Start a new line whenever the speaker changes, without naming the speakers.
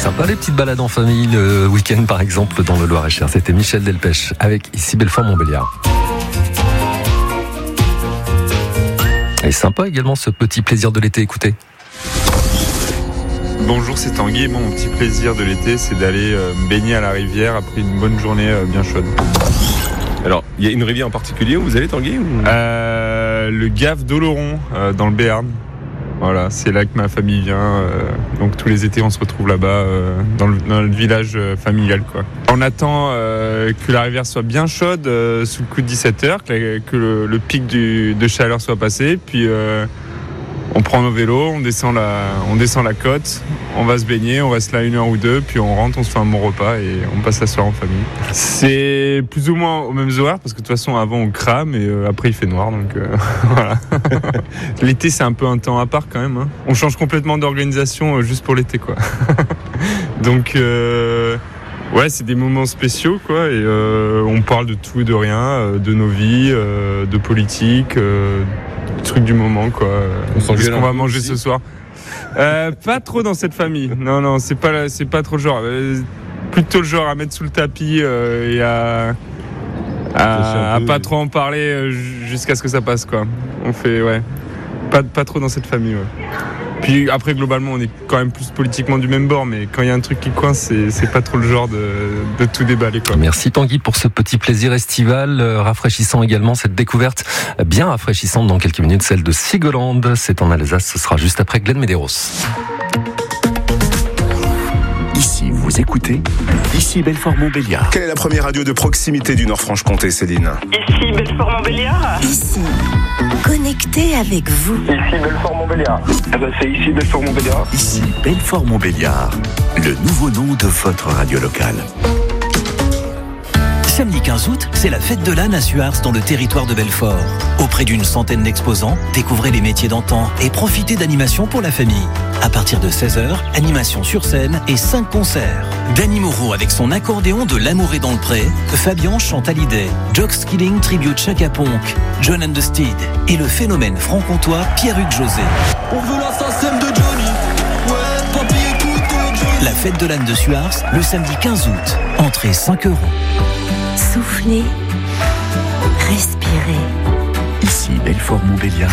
Sympa les petites balades en famille le week-end par exemple dans le Loir-et-Cher. C'était Michel Delpech avec ici Belfort-Montbéliard. Et sympa également ce petit plaisir de l'été, écoutez.
Bonjour, c'est Tanguy. Mon petit plaisir de l'été, c'est d'aller me baigner à la rivière après une bonne journée bien chaude.
Alors, il y a une rivière en particulier où vous allez, Tanguy ou...
Le Gave d'Oloron, dans le Béarn. Voilà, c'est là que ma famille vient. Donc tous les étés, on se retrouve là-bas, dans le village familial, quoi. On attend que la rivière soit bien chaude sous le coup de 17h, que le pic de chaleur soit passé. Puis on prend nos vélos, on descend la côte, on va se baigner, on reste là 1 heure ou 2, puis on rentre, on se fait un bon repas et on passe la soirée en famille. C'est plus ou moins aux mêmes horaires, parce que de toute façon, avant on crame et après il fait noir, donc voilà. L'été, c'est un peu un temps à part quand même, hein. On change complètement d'organisation juste pour l'été, quoi. Donc ouais, c'est des moments spéciaux, quoi, et on parle de tout et de rien, de nos vies, de politique, truc du moment, quoi. Qu'est-ce qu'on va manger ce soir? Pas trop dans cette famille. Non, c'est pas trop le genre. Plutôt le genre à mettre sous le tapis et à pas trop en parler jusqu'à ce que ça passe, quoi. On fait, ouais, pas trop dans cette famille, ouais. Puis après, globalement, on est quand même plus politiquement du même bord, mais quand il y a un truc qui coince, c'est pas trop le genre de tout déballer, quoi.
Merci Tanguy pour ce petit plaisir estival, rafraîchissant également, cette découverte bien rafraîchissante dans quelques minutes, celle de Sigoland. C'est en Alsace, ce sera juste après Glenn Medeiros.
Ici, vous écoutez Ici Belfort-Montbéliard.
Quelle est la première radio de proximité du Nord-Franche-Comté, Céline?
Ici Belfort-Montbéliard.
Ici, connecté avec vous.
Ici Belfort-Montbéliard. C'est ici Belfort-Montbéliard.
Ici Belfort-Montbéliard, le nouveau nom de votre radio locale. Samedi 15 août, c'est la fête de l'âne à Suars dans le territoire de Belfort. Auprès d'une centaine d'exposants, découvrez les métiers d'antan et profitez d'animations pour la famille. À partir de 16h, animation sur scène et 5 concerts. Danny Moreau avec son accordéon de L'amour est dans le pré, Fabian chante Hallyday, Jock Skilling tribute Chaka Ponk, John and the Steed et le phénomène franc-comtois Pierre-Hugues José.
On veut la SACEM de Johnny. Ouais, papy écoute Johnny.
La fête de l'âne de Suars, le samedi 15 août. Entrée 5 €.
Soufflez, respirez.
Ici Belfort-Montbéliard.